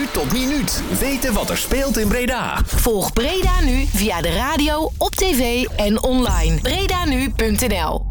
minuut tot minuut weten wat er speelt in Breda. Volg Breda Nu via de radio, op tv en online. BredaNu.nl